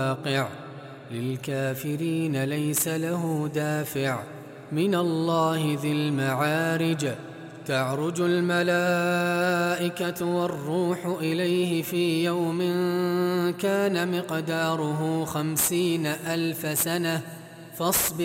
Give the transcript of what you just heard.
واقع للكافرين ليس له دافع من الله ذي المعارج تعرج الملائكة والروح إليه في يوم كان مقداره 50,000 سنة فاصبر